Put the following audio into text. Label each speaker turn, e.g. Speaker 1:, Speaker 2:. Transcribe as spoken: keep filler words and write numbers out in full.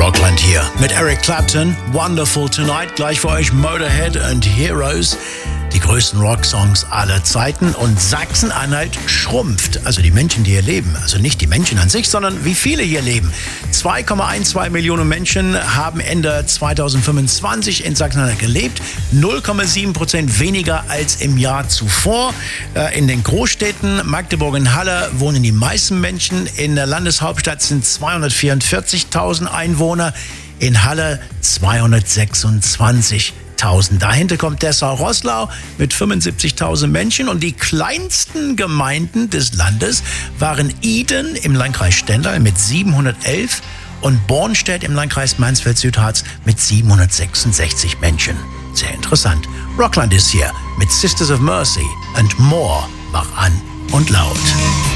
Speaker 1: Rockland hier mit Eric Clapton, Wonderful Tonight, gleich für euch Motorhead und Heroes, die größten Rocksongs aller Zeiten. Und Sachsen-Anhalt schrumpft, also die Menschen, die hier leben, also nicht die Menschen an sich, sondern wie viele hier leben. zwei Komma zwölf Millionen Menschen haben Ende zweitausendfünfundzwanzig in Sachsen-Anhalt gelebt, null Komma sieben Prozent weniger als im Jahr zuvor. In den Großstädten Magdeburg und Halle wohnen die meisten Menschen. In der Landeshauptstadt sind zweihundertvierundvierzigtausend Einwohner, in Halle zweihundertsechsundzwanzigtausend. Dahinter kommt Dessau-Roßlau mit fünfundsiebzigtausend Menschen und die kleinsten Gemeinden des Landes waren Iden im Landkreis Stendal mit siebenhundertelf und Bornstedt im Landkreis Mansfeld-Südharz mit siebenhundertsechsundsechzig Menschen. Sehr interessant. Rockland ist hier mit Sisters of Mercy and More. Mach an und laut.